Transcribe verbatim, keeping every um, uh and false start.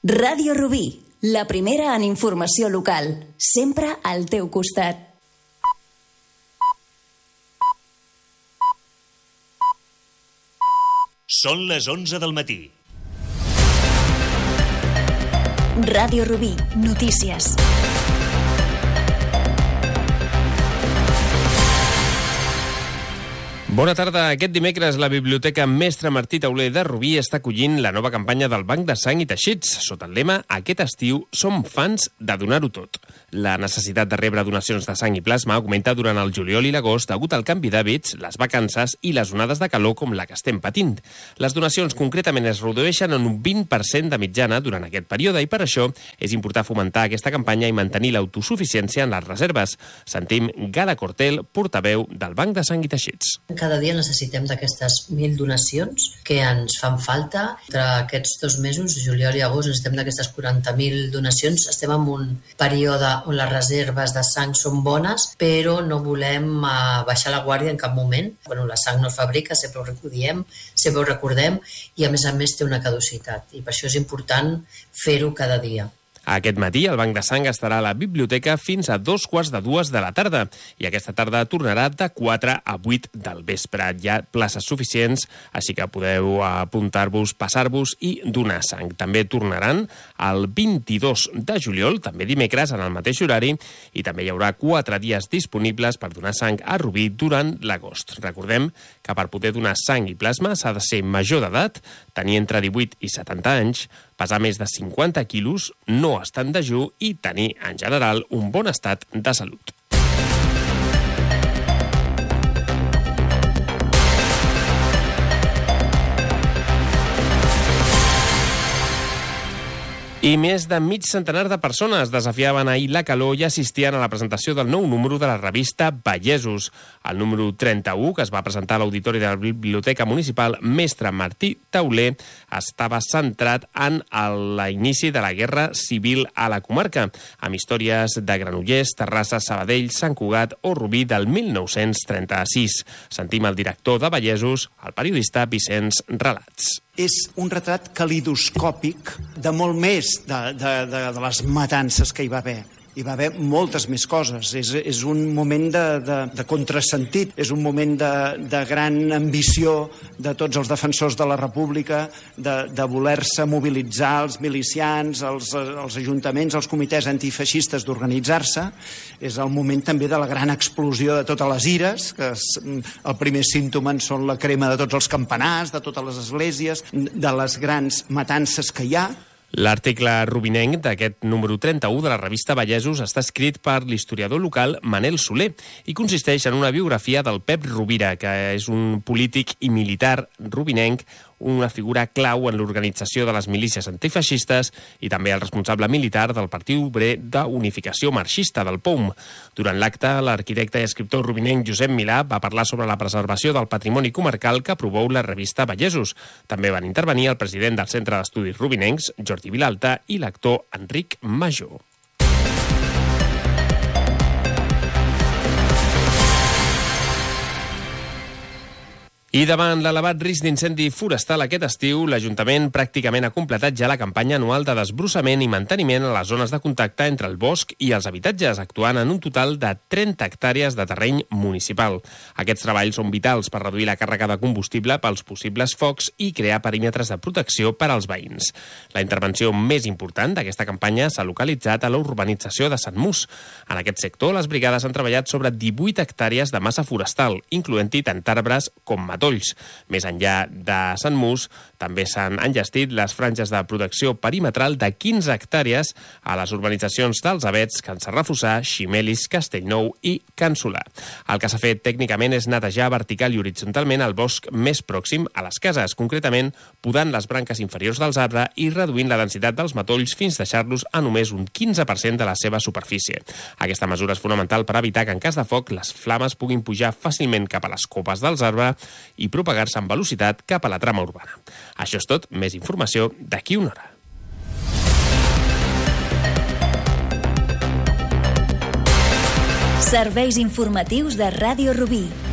Ràdio Rubí, la primera en informació local, sempre al teu costat. Són les onze del matí. Ràdio Rubí, notícies. Bona tarda. Aquest dimecres la Biblioteca Mestre Martí Tauler de Rubí està acollint la nova campanya del Banc de Sang i Teixits. Sota el lema "Aquest estiu som fans de donar-ho tot". La necessitat de rebre donacions de sang i plasma augmenta durant el juliol i l'agost degut al canvi d'hàbits, les vacances i les onades de calor com la que estem patint. Les donacions concretament es redueixen en un vint per cent de mitjana durant aquest període i per això és important fomentar aquesta campanya i mantenir l'autosuficiència en les reserves. Sentim Gala Cortel, portaveu del Banc de Sang i Teixits. Cada dia necessitem d'aquestes mil donacions que ens fan falta. Entre aquests dos mesos, juliol i agost, necessitem d'aquestes quaranta mil donacions. Estem en un període on les reserves de sang són bones, però no volem uh, baixar la guàrdia en cap moment. Bueno, la sang no es fabrica, sempre ho recordem, sempre ho recordem, i a més a més té una caducitat. I per això és important fer-ho cada dia. Aquest matí el Banc de Sang estarà a la biblioteca fins a dos quarts de dues de la tarda i aquesta tarda tornarà de quatre a vuit del vespre. Hi ha places suficients, així que podeu apuntar-vos, passar-vos i donar sang. També tornaran el vint-i-dos de juliol, també dimecres, en el mateix horari, i també hi haurà quatre dies disponibles per donar sang a Rubí durant l'agost. Recordem que per poder donar sang i plasma s'ha de ser major d'edat, tenir entre divuit i setanta anys, pesar més de cinquanta quilos, no estar en dejú i tenir, en general, un bon estat de salut. I més de mig centenar de persones desafiaven ahir la calor i assistien a la presentació del nou número de la revista Vallesos. El número trenta-u, que es va presentar a l'auditori de la Biblioteca Municipal Mestre Martí Tauler, estava centrat en l'inici de la Guerra Civil a la comarca, amb històries de Granollers, Terrassa, Sabadell, Sant Cugat o Rubí del mil nou-cents trenta-sis. Sentim el director de Vallesos, el periodista Vicenç Relats. És un retrat calidoscòpic de molt més de, de, de, de les matances que hi va haver. Hi va haver moltes més coses. És, és un moment de, de, de contrasentit, és un moment de, de gran ambició de tots els defensors de la República, de, de voler-se mobilitzar els milicians, els, els ajuntaments, els comitès antifeixistes d'organitzar-se. És el moment també de la gran explosió de totes les ires, que és, el primer símptoma són la crema de tots els campanars, de totes les esglésies, de les grans matances que hi ha. L'article rubinenc d'aquest número trenta-u de la revista Vallesos està escrit per l'historiador local Manel Soler i consisteix en una biografia del Pep Rovira, que és un polític i militar rubinenc, una figura clau en l'organització de les milícies antifeixistes i també el responsable militar del Partit Obrer d'Unificació Marxista del P O U M. Durant l'acte, l'arquitecte i escriptor rubinenc Josep Milà va parlar sobre la preservació del patrimoni comarcal que promou la revista Vallesos. També van intervenir el president del Centre d'Estudis Rubinencs, Jordi Vilalta, i l'actor Enric Major. I davant l'elevat risc d'incendi forestal aquest estiu, l'Ajuntament pràcticament ha completat ja la campanya anual de desbrossament i manteniment a les zones de contacte entre el bosc i els habitatges, actuant en un total de trenta hectàrees de terreny municipal. Aquests treballs són vitals per reduir la càrrega de combustible pels possibles focs i crear perímetres de protecció per als veïns. La intervenció més important d'aquesta campanya s'ha localitzat a la urbanització de Sant Mus. En aquest sector, les brigades han treballat sobre divuit hectàrees de massa forestal, incloent-hi tant arbres com matolls. Més enllà de Sant Mus, també s'han enllestit les franges de protecció perimetral de quinze hectàrees a les urbanitzacions dels Avets, Can Sarrafossà, Ximelis, Castellnou i Can Solà. El que s'ha fet tècnicament és netejar vertical i horitzontalment el bosc més pròxim a les cases, concretament podant les branques inferiors dels arbres i reduint la densitat dels matolls fins a deixar-los a només un quinze per cent de la seva superfície. Aquesta mesura és fonamental per evitar que en cas de foc les flames puguin pujar fàcilment cap a les copes dels arbres i propagar-se amb velocitat cap a la trama urbana. Això és tot, més informació d'aquí una hora. Serveis informatius de Ràdio Rubí.